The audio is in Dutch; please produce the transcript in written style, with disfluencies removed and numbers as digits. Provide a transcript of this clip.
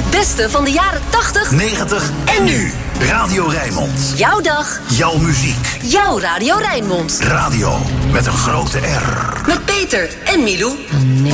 Het beste van de jaren 80, 90 en nu. Radio Rijnmond. jouw dag, Jouw muziek. jouw Radio Rijnmond. Radio met een grote R. Met Peter en Milou.